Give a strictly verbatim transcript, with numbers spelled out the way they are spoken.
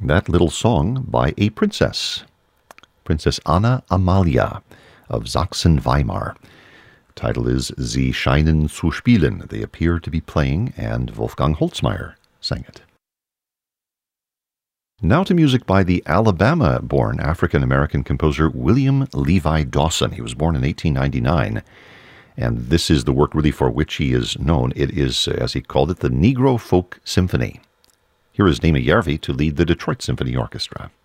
that little song by a princess, Princess Anna Amalia of Sachsen-Weimar. Title is Sie scheinen zu spielen. They appear to be playing, and Wolfgang Holzmeier sang it. Now to music by the Alabama-born African-American composer William Levi Dawson. He was born in eighteen ninety-nine, and this is the work really for which he is known. It is, as he called it, the Negro Folk Symphony. Here is Nema Järvi to lead the Detroit Symphony Orchestra.